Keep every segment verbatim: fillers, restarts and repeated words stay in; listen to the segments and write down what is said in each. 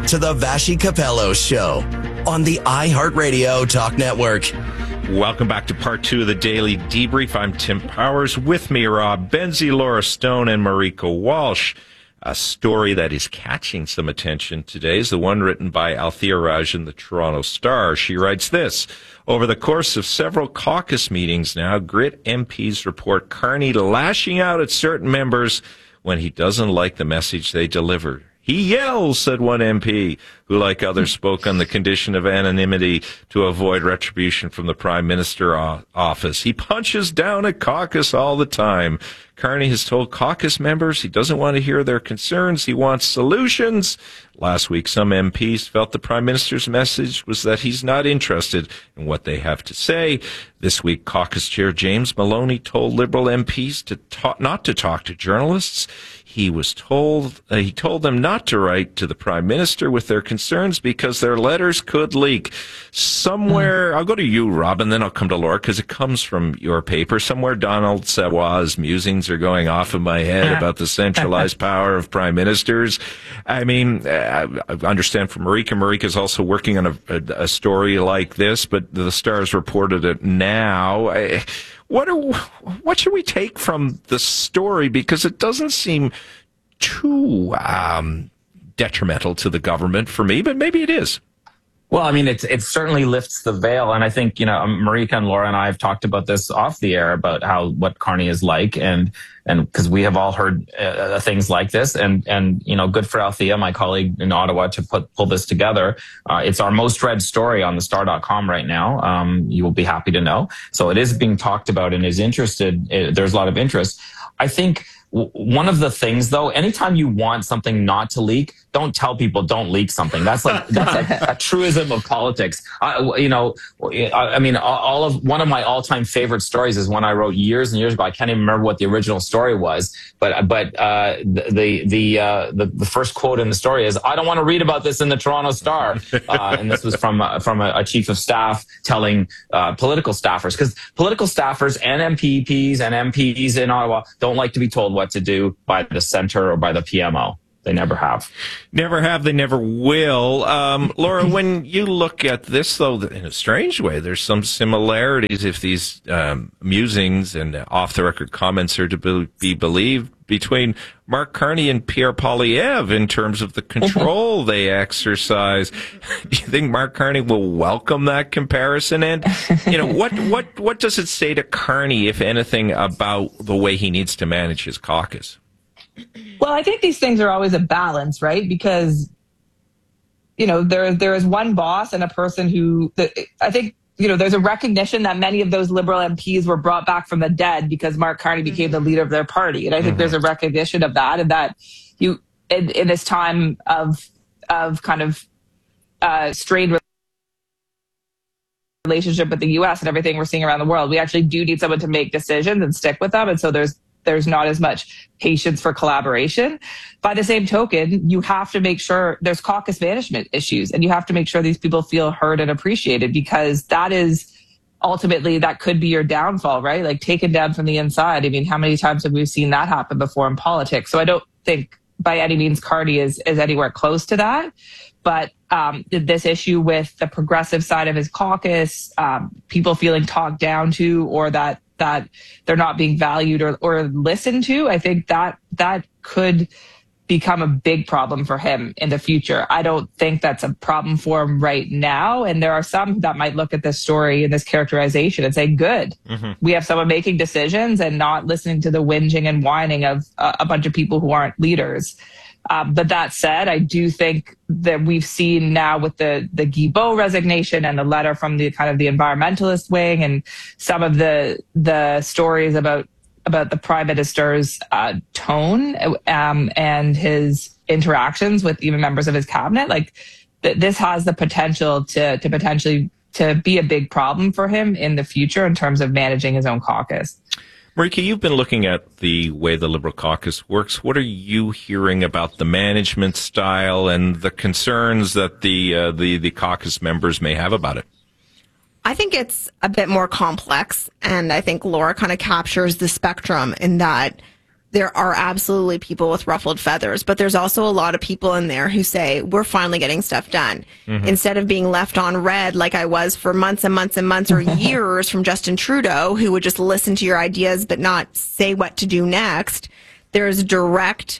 to the Vashi Capello Show on the iHeartRadio Talk Network. Welcome back to part two of the Daily Debrief. I'm Tim Powers. With me, Rob Benzie, Laura Stone, and Marika Walsh. A story that is catching some attention today is the one written by Althea Raj in the Toronto Star. She writes this: over the course of several caucus meetings now, Grit M Ps report Carney lashing out at certain members when he doesn't like the message they deliver. He yells, said one M P, who, like others, spoke on the condition of anonymity to avoid retribution from the Prime Minister office. He punches down at caucus all the time. Carney has told caucus members he doesn't want to hear their concerns. He wants solutions. Last week, some M Ps felt the Prime Minister's message was that he's not interested in what they have to say. This week, caucus chair James Maloney told Liberal M Ps to talk, not to talk to journalists. He was told, uh, he told them not to write to the Prime Minister with their concerns because their letters could leak. Somewhere, I'll go to you, Rob, and then I'll come to Laura because it comes from your paper. Somewhere Donald Savoy's musings are going off in my head about the centralized power of prime ministers. I mean, I understand from Marika. Marika's also working on a, a, a story like this, but the Star's reported it now. I, What are, what should we take from the story? Because it doesn't seem too um, detrimental to the government for me, but maybe it is. Well, I mean, it, it certainly lifts the veil. And I think, you know, Marika and Laura and I have talked about this off the air about how, what Carney is like. And, and because we have all heard uh, things like this. And, and, you know, good for Althea, my colleague in Ottawa, to put, pull this together. Uh, it's our most read story on the star dot com right now. Um, you will be happy to know. So it is being talked about and is interested. It, there's a lot of interest. I think w- one of the things, though, anytime you want something not to leak, don't tell people don't leak something. That's like that's a, a truism of politics. I, you know, I, I mean, all of one of my all-time favorite stories is one I wrote years and years ago. I can't even remember what the original story was, but but uh, the the, uh, the the first quote in the story is, "I don't want to read about this in the Toronto Star," uh, and this was from uh, from a, a chief of staff telling uh, political staffers, because political staffers and M P Ps and M Ps in Ottawa don't like to be told what to do by the centre or by the P M O. They never have. Never have. They never will. Um, Laura, when you look at this, though, in a strange way, there's some similarities, if these um, musings and off-the-record comments are to be, be believed, between Mark Carney and Pierre Poilievre in terms of the control they exercise. Do you think Mark Carney will welcome that comparison? And, you know, what, what, what does it say to Carney, if anything, about the way he needs to manage his caucus? Well, I think these things are always a balance, right? Because, you know, there there is one boss and a person who, I think, you know, there's a recognition that many of those Liberal M Ps were brought back from the dead because Mark Carney became the leader of their party. And I think mm-hmm. there's a recognition of that, and that you, in, in this time of, of kind of uh, strained relationship with the U S and everything we're seeing around the world, we actually do need someone to make decisions and stick with them. And so there's there's not as much patience for collaboration. By the same token, you have to make sure there's caucus management issues, and you have to make sure these people feel heard and appreciated, because that is ultimately, that could be your downfall, right? Like taken down from the inside. I mean, how many times have we seen that happen before in politics? So I don't think by any means Carney is, is anywhere close to that. But um, this issue with the progressive side of his caucus, um, people feeling talked down to, or that that they're not being valued or, or listened to, I think that that could become a big problem for him in the future. I don't think that's a problem for him right now. And there are some that might look at this story and this characterization and say, good, mm-hmm. we have someone making decisions and not listening to the whinging and whining of uh, a bunch of people who aren't leaders. Uh, but that said, I do think that we've seen now with the the Guilbeault resignation and the letter from the kind of the environmentalist wing and some of the the stories about about the Prime Minister's uh, tone um, and his interactions with even members of his cabinet, like th- this has the potential to to potentially to be a big problem for him in the future in terms of managing his own caucus. Marika, you've been looking at the way the Liberal caucus works. What are you hearing about the management style and the concerns that the uh, the, the caucus members may have about it? I think it's a bit more complex, and I think Laura kind of captures the spectrum in that there are absolutely people with ruffled feathers, but there's also a lot of people in there who say, we're finally getting stuff done. Mm-hmm. Instead of being left on red like I was for months and months and months or years from Justin Trudeau, who would just listen to your ideas but not say what to do next, there's direct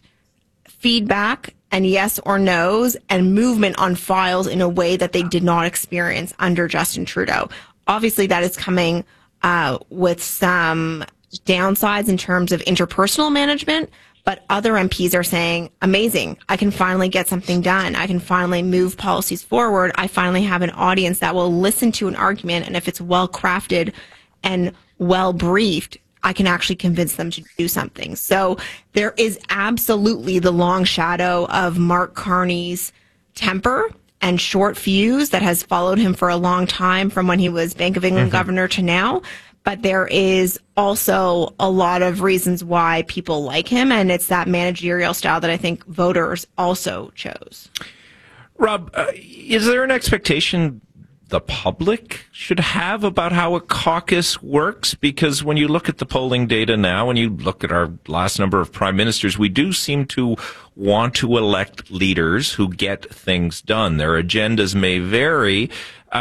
feedback and yes or no's and movement on files in a way that they did not experience under Justin Trudeau. Obviously, that is coming uh, with some downsides in terms of interpersonal management, but other M Ps are saying, amazing, I can finally get something done. I can finally move policies forward. I finally have an audience that will listen to an argument, and if it's well crafted and well briefed, I can actually convince them to do something. So there is absolutely the long shadow of Mark Carney's temper and short fuse that has followed him for a long time from when he was Bank of England mm-hmm. governor to now. But there is also a lot of reasons why people like him, and it's that managerial style that I think voters also chose. Rob, uh, is there an expectation the public should have about how a caucus works? Because when you look at the polling data now, when you look at our last number of prime ministers, we do seem to want to elect leaders who get things done. Their agendas may vary.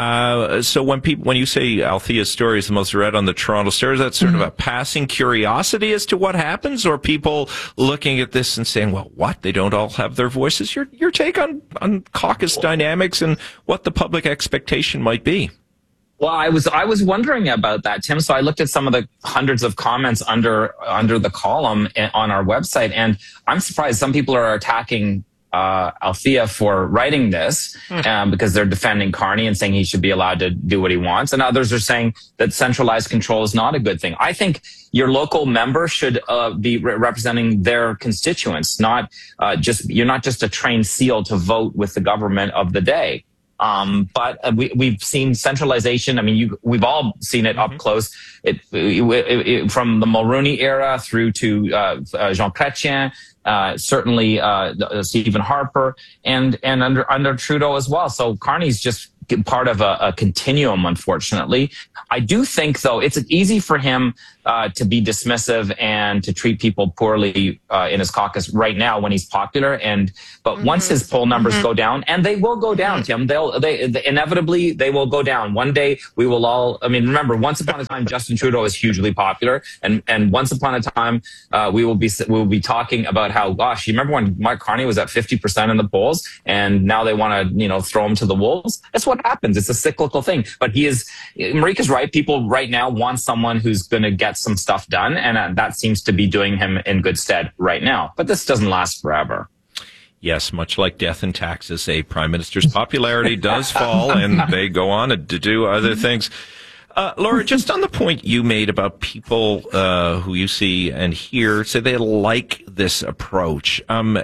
Uh, so when people, when you say Althea's story is the most read on the Toronto Star, is that sort mm-hmm. of a passing curiosity as to what happens, or people looking at this and saying, well, what? They don't all have their voices? Your, your take on, on caucus dynamics and what the public expectation might be. Well, I was I was wondering about that, Tim. So I looked at some of the hundreds of comments under under the column on our website, and I'm surprised some people are attacking uh, Althea for writing this um, because they're defending Carney and saying he should be allowed to do what he wants, and others are saying that centralized control is not a good thing. I think your local member should uh, be re- representing their constituents, not uh, just you're not just a trained seal to vote with the government of the day. Um, but uh, we, we've seen centralization. I mean, you, we've all seen it mm-hmm. up close. It, it, it, it from the Mulroney era through to uh, uh, Jean Chrétien, uh, certainly uh, Stephen Harper, and and under under Trudeau as well. So Carney's just part of a, a continuum, unfortunately. I do think, though, it's easy for him uh, to be dismissive and to treat people poorly uh, in his caucus right now when he's popular. And but mm-hmm. once his poll numbers mm-hmm. go down, and they will go down, Tim, they'll they, they inevitably they will go down. One day we will all. I mean, remember, once upon a time, Justin Trudeau is hugely popular, and and once upon a time uh, we will be we will be talking about how, gosh, you remember when Mark Carney was at fifty percent in the polls, and now they want to you know throw him to the wolves. That's what happens. It's a cyclical thing. But he is, Marika's right. People right now want someone who's going to get some stuff done, and uh, that seems to be doing him in good stead right now. But this doesn't last forever. Yes, much like death and taxes, a prime minister's popularity does fall, and they go on to do other things. Uh, Laura, just on the point you made about people uh, who you see and hear say they like this approach, um,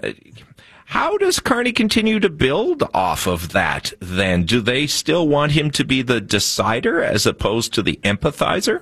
how does Carney continue to build off of that then? Do they still want him to be the decider as opposed to the empathizer?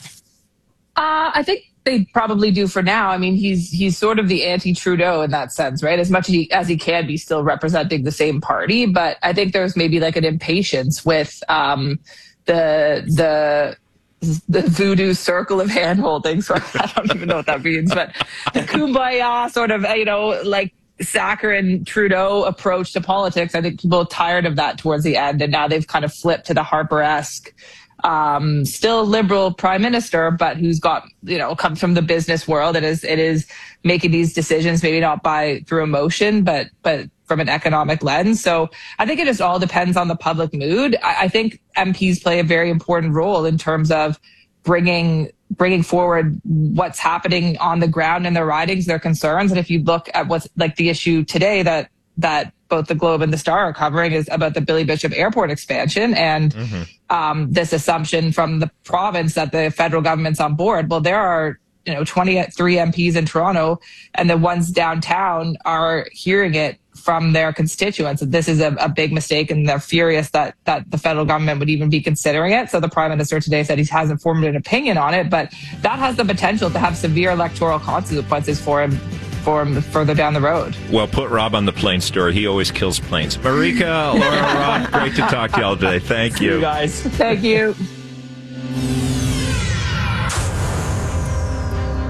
Uh, I think they probably do for now. I mean, he's he's sort of the anti-Trudeau in that sense, right? As much as he, as he can be still representing the same party. But I think there's maybe like an impatience with um, the the the voodoo circle of hand-holding. So I don't even know what that means. But the kumbaya sort of, you know, like, saccharine Trudeau approach to politics. I think people are tired of that towards the end, and now they've kind of flipped to the Harper-esque, um, still liberal prime minister, but who's got, you know, comes from the business world. It is, it is making these decisions, maybe not by through emotion, but, but from an economic lens. So I think it just all depends on the public mood. I, I think M Ps play a very important role in terms of bringing bringing forward what's happening on the ground in their ridings, their concerns. And if you look at what's like the issue today that that both the Globe and the Star are covering is about the Billy Bishop Airport expansion and mm-hmm. um, this assumption from the province that the federal government's on board. Well, there are, you know, twenty-three M Ps in Toronto, and the ones downtown are hearing it from their constituents. This is a, a big mistake, and they're furious that that the federal government would even be considering it. So the Prime Minister today said he hasn't formed an opinion on it, but that has the potential to have severe electoral consequences for him for him further down the road. Well, put Rob on the plane story. He always kills planes. Marika, Laura, Rob, great to talk to y'all today. Thank you. See you guys. Thank you.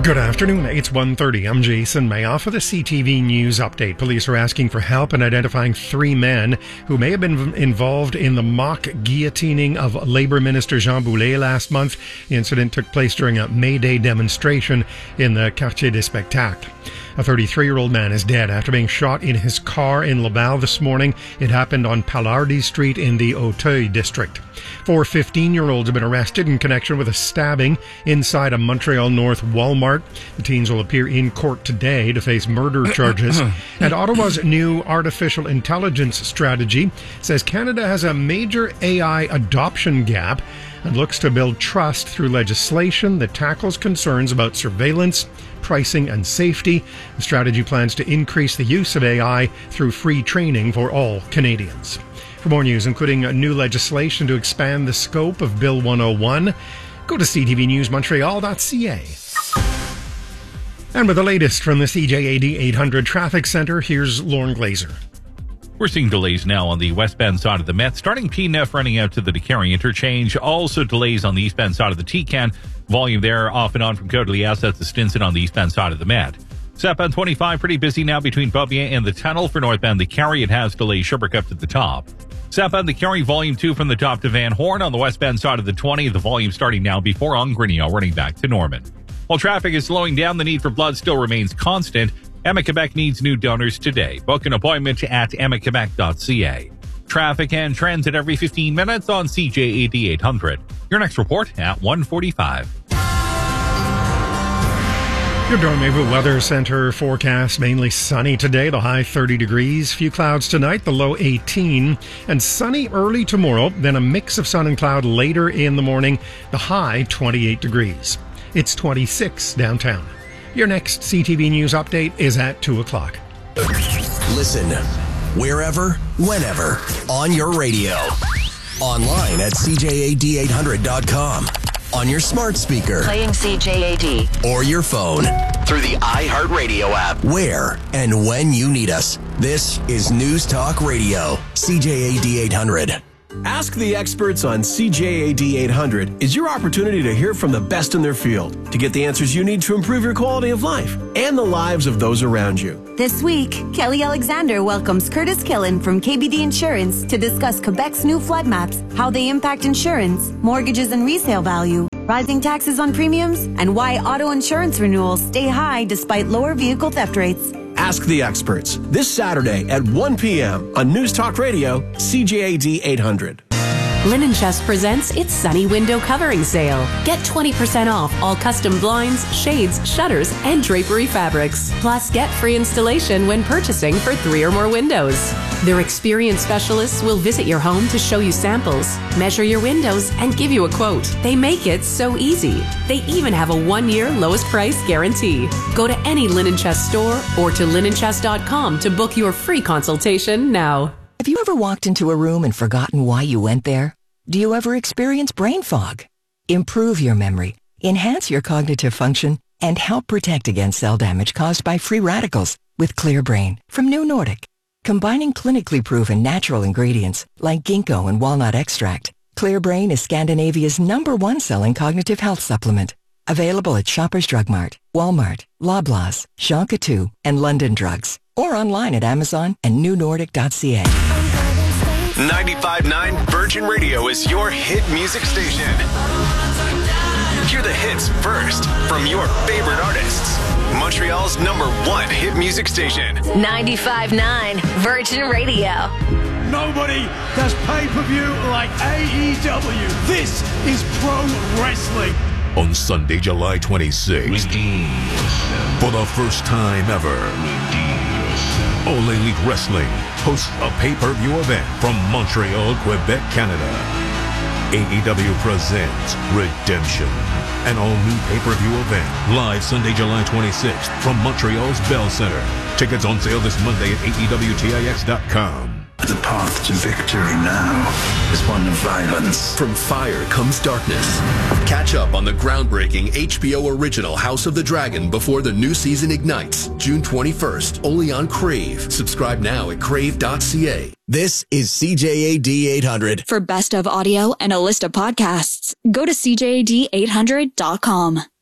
Good afternoon. It's one thirty. I'm Jason Mayoff with a C T V News update. Police are asking for help in identifying three men who may have been involved in the mock guillotining of Labour Minister Jean Boulet last month. The incident took place during a May Day demonstration in the Quartier des Spectacles. A thirty-three-year-old man is dead after being shot in his car in Laval this morning. It happened on Palardy Street in the Auteuil district. Four fifteen-year-olds have been arrested in connection with a stabbing inside a Montreal North Walmart. The teens will appear in court today to face murder charges. And Ottawa's new artificial intelligence strategy says Canada has a major A I adoption gap and looks to build trust through legislation that tackles concerns about surveillance, pricing, and safety. The strategy plans to increase the use of A I through free training for all Canadians. For more news, including new legislation to expand the scope of Bill one oh one, go to c t v news montreal dot c a. And with the latest from the C J A D eight hundred Traffic Centre, here's Lauren Glazer. We're seeing delays now on the westbound side of the Met, starting P N F running out to the DeCarry interchange. Also delays on the eastbound side of the T C A N. Volume there off and on from Côte-de-Liesse to Stinson on the eastbound side of the Met. Southbound twenty-five, pretty busy now between Beaubien and the tunnel. For northbound DeCarry, it has delays Sherbrooke up to the top. Southbound DeCarry, volume two from the top to Van Horn. On the westbound side of the twenty, the volume starting now before Ongrinio, running back to Norman. While traffic is slowing down, the need for blood still remains constant. Emma Quebec needs new donors today. Book an appointment at emma quebec dot c a. Traffic and transit every fifteen minutes on C J A D eight hundred. Your next report at one forty-five. Your Durham Mayville Weather Centre forecast, mainly sunny today, the high thirty degrees. Few clouds tonight, the low eighteen. And sunny early tomorrow, then a mix of sun and cloud later in the morning, the high twenty-eight degrees. It's twenty-six downtown. Your next C T V News update is at two o'clock. Listen wherever, whenever, on your radio. Online at c j a d eight hundred dot com. On your smart speaker. Playing C J A D. Or your phone. Through the iHeartRadio app. Where and when you need us. This is News Talk Radio. C J A D eight hundred. Ask the Experts on C J A D eight hundred is your opportunity to hear from the best in their field, to get the answers you need to improve your quality of life and the lives of those around you. This week, Kelly Alexander welcomes Curtis Killen from K B D Insurance to discuss Quebec's new flood maps, how they impact insurance, mortgages and resale value, rising taxes on premiums, and why auto insurance renewals stay high despite lower vehicle theft rates. Ask the Experts this Saturday at one p.m. on News Talk Radio, C J A D eight hundred. Linen Chest presents its Sunny Window Covering Sale. Get twenty percent off all custom blinds, shades, shutters, and drapery fabrics. Plus, get free installation when purchasing for three or more windows. Their experienced specialists will visit your home to show you samples, measure your windows, and give you a quote. They make it so easy. They even have a one-year lowest price guarantee. Go to any Linen Chest store or to linen chest dot com to book your free consultation now. Have you ever walked into a room and forgotten why you went there? Do you ever experience brain fog? Improve your memory, enhance your cognitive function, and help protect against cell damage caused by free radicals with Clear Brain from New Nordic. Combining clinically proven natural ingredients like ginkgo and walnut extract, Clear Brain is Scandinavia's number one selling cognitive health supplement. Available at Shoppers Drug Mart, Walmart, Loblaws, Jean Coutu, and London Drugs. Or online at Amazon and new nordic dot c a. ninety-five point nine Virgin Radio is your hit music station. Hear the hits first from your favorite artists. Montreal's number one hit music station. ninety-five point nine Virgin Radio. Nobody does pay-per-view like A E W. This is pro wrestling. On Sunday, July twenty-sixth, for the first time ever, All Elite Wrestling hosts a pay-per-view event from Montreal, Quebec, Canada. A E W presents Redemption, an all-new pay-per-view event, live Sunday, July twenty-sixth from Montreal's Bell Center. Tickets on sale this Monday at A E W T I X dot com. The path to victory now is one of violence. From fire comes darkness. Catch up on the groundbreaking H B O original House of the Dragon before the new season ignites, June twenty-first, only on Crave. Subscribe now at crave dot c a. This is C J A D eight hundred. For best of audio and a list of podcasts, go to c j a d eight hundred dot com.